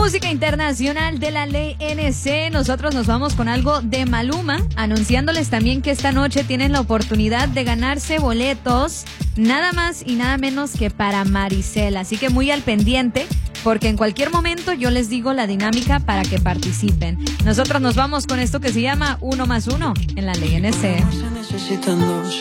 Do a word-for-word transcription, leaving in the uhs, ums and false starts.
Música internacional de la ley N C. Nosotros nos vamos con algo de Maluma, anunciándoles también que esta noche tienen la oportunidad de ganarse boletos, nada más y nada menos que para Maricela. Así que muy al pendiente, porque en cualquier momento yo les digo la dinámica para que participen. Nosotros nos vamos con esto que se llama Uno más Uno en la ley N C.